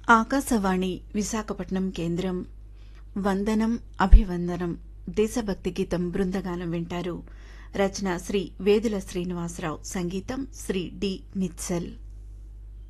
ఆకాశవాణి విశాఖపట్నం కేంద్రం. వందనం అభివందనం దేశభక్తి గీతం బృందగానం వింటారు. రచన శ్రీ వేదుల శ్రీనివాసరావు, సంగీతం శ్రీ డి నిత్సల్.